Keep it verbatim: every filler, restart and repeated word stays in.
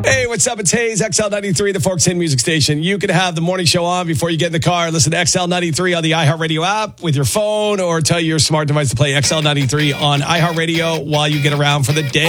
Hey, what's up? It's Hayes, X L ninety-three, the Forks In Music Station. You can have the morning show on before you get in the car. Listen to X L ninety-three on the iHeartRadio app with your phone, or tell your smart device to play X L ninety-three on iHeartRadio while you get around for the day.